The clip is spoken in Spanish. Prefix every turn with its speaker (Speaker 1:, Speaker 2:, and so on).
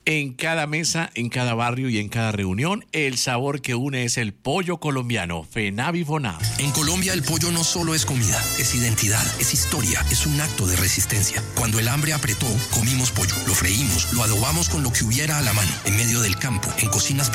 Speaker 1: En cada mesa, en cada barrio y en cada reunión, el sabor que une es el pollo colombiano, FENAVI FONAV.
Speaker 2: En Colombia el pollo no solo es comida, es identidad, es historia, es un acto de resistencia. Cuando el hambre apretó, comimos pollo, lo freímos, lo adobamos con lo que hubiera a la mano, en medio del campo, en cocinas pequeñas